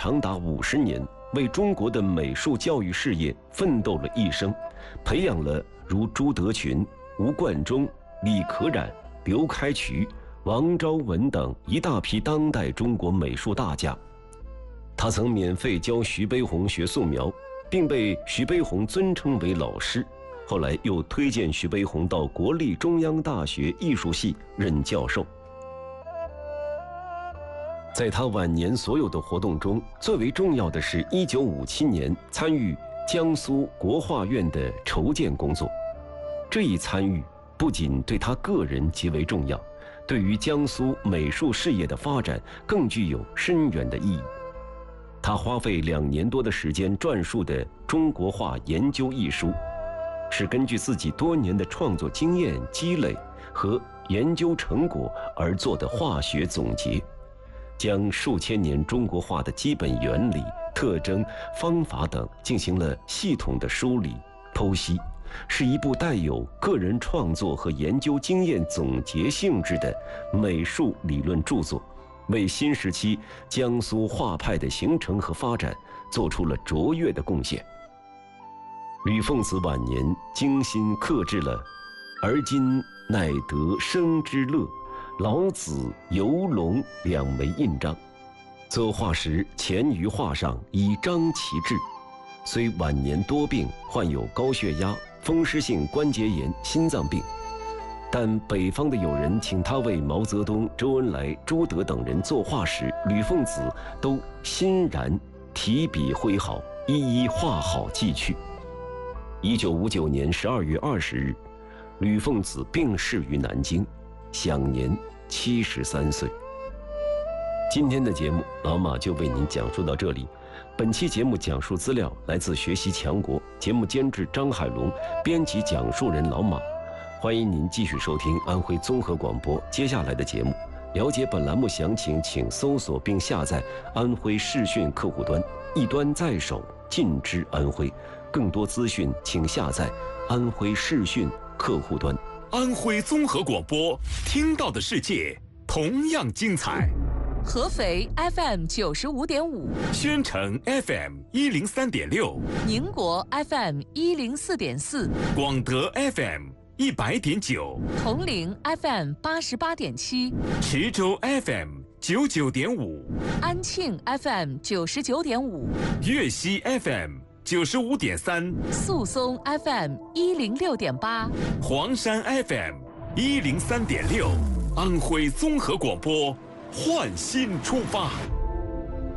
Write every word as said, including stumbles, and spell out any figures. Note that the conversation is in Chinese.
长达五十年，为中国的美术教育事业奋斗了一生，培养了如朱德群、吴冠中、李可染、刘开渠、王昭文等一大批当代中国美术大家。他曾免费教徐悲鸿学素描，并被徐悲鸿尊称为老师。后来又推荐徐悲鸿到国立中央大学艺术系任教授。在他晚年所有的活动中，最为重要的是一九五七年参与江苏国画院的筹建工作。这一参与不仅对他个人极为重要，对于江苏美术事业的发展更具有深远的意义。他花费两年多的时间撰述的《中国画研究》一书，是根据自己多年的创作经验积累和研究成果而做的化学总结，将数千年中国画的基本原理、特征、方法等进行了系统的梳理、剖析，是一部带有个人创作和研究经验总结性质的美术理论著作，为新时期江苏画派的形成和发展做出了卓越的贡献。吕凤子晚年精心刻制了“而今乃得生之乐”、“老子”、“游龙”两枚印章。作画时潜于画上，以彰其志。虽晚年多病，患有高血压、风湿性关节炎、心脏病，但北方的友人请他为毛泽东、周恩来、朱德等人作画时，吕凤子都欣然提笔挥毫，一一画好寄去。一九五九年十二月二十日，吕凤子病逝于南京，享年七十三岁。今天的节目，老马就为您讲述到这里。本期节目讲述资料来自学习强国，节目监制张海龙，编辑讲述人老马。欢迎您继续收听安徽综合广播接下来的节目。了解本栏目详情，请搜索并下载安徽视讯客户端，一端在手，尽知安徽。更多资讯请下载安徽视讯客户端。 安徽综合广播，听到的世界同样精彩。 合肥 F M 九十五点五， 宣城 F M 一零三点六， 宁国 F M 一零四点四， 广德 F M 一百点九， 铜陵 F M 八十八点七， 池州 F M 九九点五， 安庆 F M 九十九点五， 粤西 F M 九十五点三， 宿松 F M 一零六点八， 黄山 F M 一零三点六，安徽综合广播，焕新出发。